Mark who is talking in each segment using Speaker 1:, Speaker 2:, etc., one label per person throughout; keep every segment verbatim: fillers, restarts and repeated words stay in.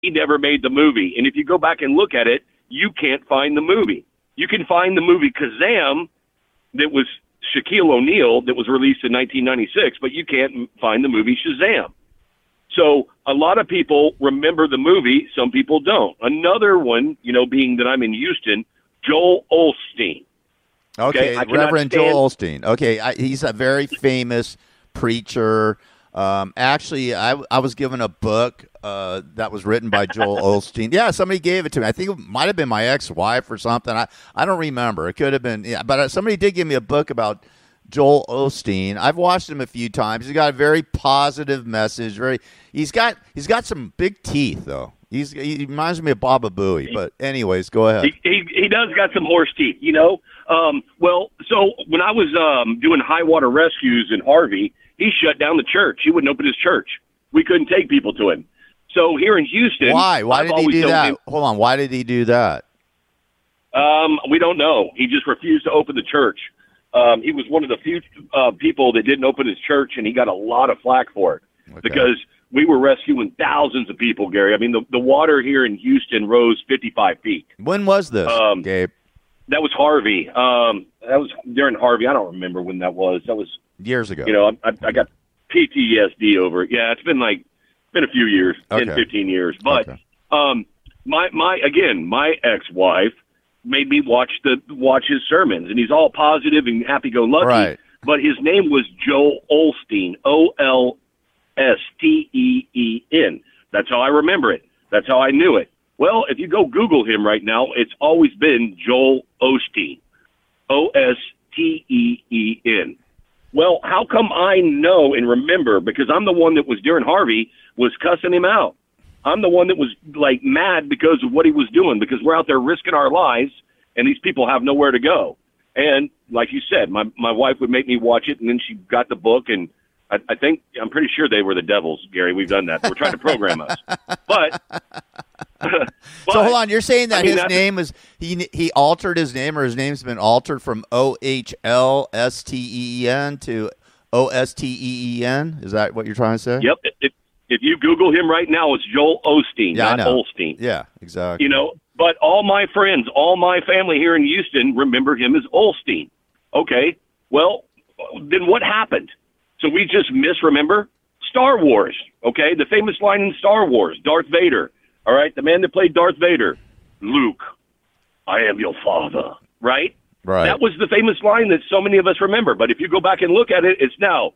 Speaker 1: he never made the movie. And if you go back and look at it, you can't find the movie. You can find the movie Kazam that was Shaquille O'Neal that was released in nineteen ninety-six, but you can't find the movie Shazam. So a lot of people remember the movie. Some people don't. Another one, you know, being that I'm in Houston, Joel Osteen.
Speaker 2: Okay,
Speaker 1: okay
Speaker 2: Reverend
Speaker 1: stand-
Speaker 2: Joel Osteen. Okay, I, he's a very famous preacher. Um, actually, I, I was given a book uh, that was written by Joel Osteen. Yeah, somebody gave it to me. I think it might have been my ex-wife or something. I, I don't remember. It could have been, yeah, but somebody did give me a book about Joel Osteen. I've watched him a few times. He's got a very positive message. Very, he's got he's got some big teeth though. He's he reminds me of Baba Booey. But anyways, go ahead.
Speaker 1: He he, he does got some horse teeth, you know. Um, well, so when I was um, doing high water rescues in Harvey, he shut down the church. He wouldn't open his church. We couldn't take people to him. So here in Houston,
Speaker 2: why? Why
Speaker 1: I've
Speaker 2: did he do that?
Speaker 1: him,
Speaker 2: Hold on. Why did he do that?
Speaker 1: Um, we don't know. He just refused to open the church. Um, he was one of the few uh, people that didn't open his church, and he got a lot of flack for it okay. because we were rescuing thousands of people, Gary. I mean, the, the water here in Houston rose fifty-five feet.
Speaker 2: When was this,
Speaker 1: um,
Speaker 2: Gabe?
Speaker 1: That was Harvey. Um, that was during Harvey. I don't remember when that was. That was
Speaker 2: years ago.
Speaker 1: You know, I, I got P T S D over it. Yeah, it's been like been a few years,
Speaker 2: okay.
Speaker 1: ten, fifteen years. But
Speaker 2: okay.
Speaker 1: um, my my again, my ex-wife made me watch the watch his sermons, and he's all positive and happy-go-lucky.
Speaker 2: Right.
Speaker 1: But his name was Joel Osteen, O L S T E E N. That's how I remember it. That's how I knew it. Well, if you go Google him right now, it's always been Joel Osteen, O S T E E N. Well, how come I know and remember? Because I'm the one that was during Harvey was cussing him out. I'm the one that was like mad because of what he was doing, because we're out there risking our lives and these people have nowhere to go. And like you said, my, my wife would make me watch it, and then she got the book, and I, I think, I'm pretty sure they were the devils, Gary. We've done that. We're trying to program us. But, but
Speaker 2: so hold on, you're saying that
Speaker 1: I mean,
Speaker 2: his name is, he he altered his name, or his name's been altered from O H L S T E E N to O S T E E N? Is that what you're trying to say?
Speaker 1: Yep. It, it, If you Google him right now, it's Joel Osteen,
Speaker 2: yeah,
Speaker 1: not Osteen.
Speaker 2: Yeah, exactly.
Speaker 1: You know, but all my friends, all my family here in Houston remember him as Osteen. Okay, well, then what happened? So we just misremember Star Wars, okay? The famous line in Star Wars, Darth Vader, all right? The man that played Darth Vader, Luke, I am your father, right?
Speaker 2: Right.
Speaker 1: That was the famous line that so many of us remember. But if you go back and look at it, it's now,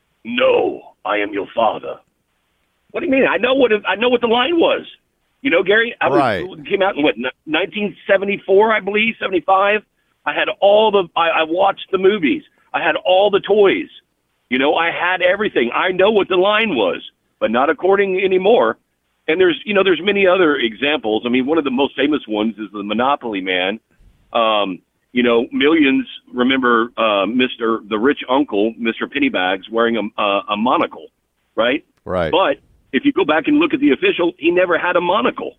Speaker 1: no, I am your father. What do you mean? I know what it, I know what the line was. You know, Gary, I was,
Speaker 2: right.
Speaker 1: came out in what nineteen seventy-four, I believe, seventy-five. I had all the. I, I watched the movies. I had all the toys. You know, I had everything. I know what the line was, but not according anymore. And there's, you know, there's many other examples. I mean, one of the most famous ones is the Monopoly Man. Um, you know, millions remember uh, Mister the rich uncle, Mister Pennybags, wearing a, a, a monocle, right?
Speaker 2: Right.
Speaker 1: But if you go back and look at the official, he never had a monocle.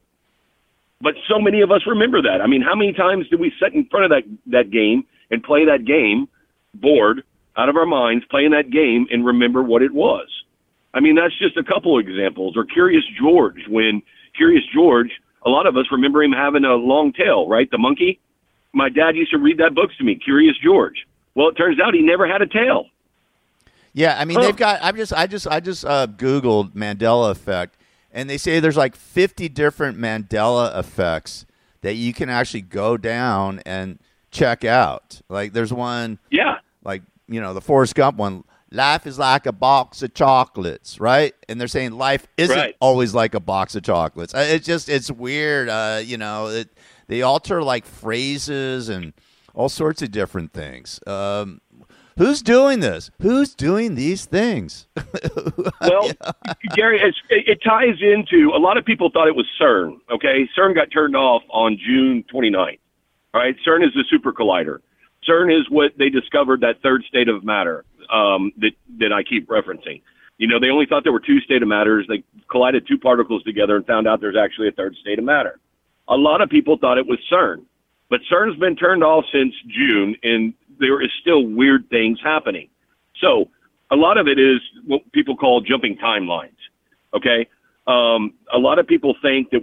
Speaker 1: But so many of us remember that. I mean, how many times did we sit in front of that, that game and play that game, bored, out of our minds, playing that game and remember what it was? I mean, that's just a couple of examples. Or Curious George, when Curious George, a lot of us remember him having a long tail, right? The monkey. My dad used to read that book to me, Curious George. Well, it turns out he never had a tail.
Speaker 2: Yeah, I mean,
Speaker 1: huh.
Speaker 2: they've got. I just, I just, I just uh, Googled Mandela effect, and they say there's like fifty different Mandela effects that you can actually go down and check out. Like, there's one.
Speaker 1: Yeah.
Speaker 2: Like, you know, the Forrest Gump one. Life is like a box of chocolates, right? And they're saying life isn't
Speaker 1: right.
Speaker 2: always like a box of chocolates. It's just, it's weird. Uh, you know, it, they alter like phrases and all sorts of different things. Um, Who's doing this? Who's doing these things?
Speaker 1: Well, Gary, it's, it, it ties into, a lot of people thought it was CERN, okay? CERN got turned off on June twenty-ninth, all right? CERN is the super collider. CERN is what they discovered, that third state of matter um, that, that I keep referencing. You know, they only thought there were two state of matters. They collided two particles together and found out there's actually a third state of matter. A lot of people thought it was CERN, but CERN's been turned off since June, and there is still weird things happening. So a lot of it is what people call jumping timelines, okay? Um, a lot of people think that